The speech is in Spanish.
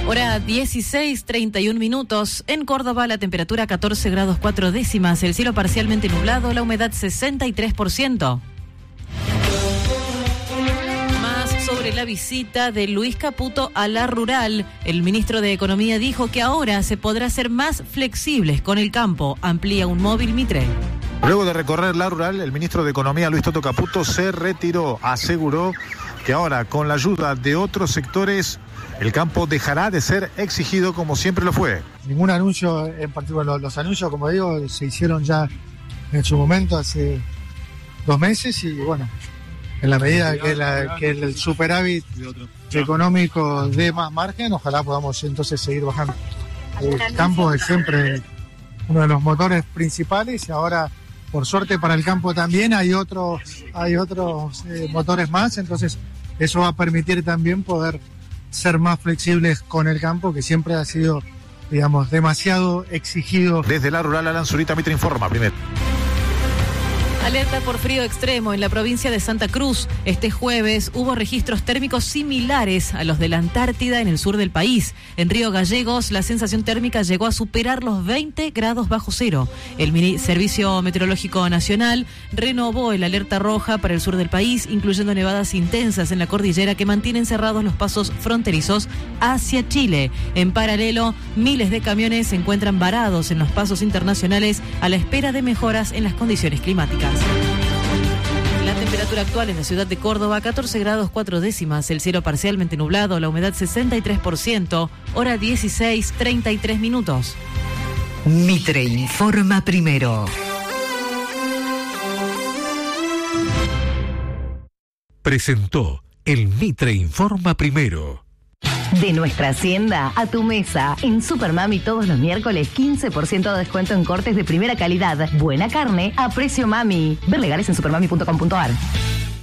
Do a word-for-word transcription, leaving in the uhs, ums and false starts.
Hora dieciséis, treinta y un minutos. En Córdoba la temperatura catorce grados cuatro décimas, el cielo parcialmente nublado, la humedad sesenta y tres por ciento. Más sobre la visita de Luis Caputo a la rural. El ministro de Economía dijo que ahora se podrá ser más flexibles con el campo. Amplía un móvil Mitre. Luego de recorrer la rural, el ministro de Economía, Luis Toto Caputo, se retiró. Aseguró que ahora, con la ayuda de otros sectores, el campo dejará de ser exigido como siempre lo fue. Ningún anuncio en particular. Los, los anuncios, como digo, se hicieron ya en su momento hace dos meses y bueno, en la medida que, la, que el superávit económico dé más margen, ojalá podamos entonces seguir bajando. El campo es siempre uno de los motores principales y ahora, por suerte para el campo también, hay otros, hay otros eh, motores más, entonces eso va a permitir también poder ser más flexibles con el campo, que siempre ha sido, digamos, demasiado exigido. Desde la rural, Alan Zurita, Mitre informa primero. Alerta por frío extremo en la provincia de Santa Cruz. Este jueves hubo registros térmicos similares a los de la Antártida en el sur del país. En Río Gallegos, la sensación térmica llegó a superar los veinte grados bajo cero. El Mini- Servicio Meteorológico Nacional renovó el alerta roja para el sur del país, incluyendo nevadas intensas en la cordillera que mantienen cerrados los pasos fronterizos hacia Chile. En paralelo, miles de camiones se encuentran varados en los pasos internacionales a la espera de mejoras en las condiciones climáticas. La temperatura actual en la ciudad de Córdoba, catorce grados cuatro décimas, el cielo parcialmente nublado, la humedad sesenta y tres por ciento, hora dieciséis, treinta y tres minutos. Mitre informa primero. Presentó el Mitre informa primero. De nuestra hacienda a tu mesa. En Supermami todos los miércoles quince por ciento de descuento en cortes de primera calidad. Buena carne a precio mami. Ver legales en supermami punto com punto ar.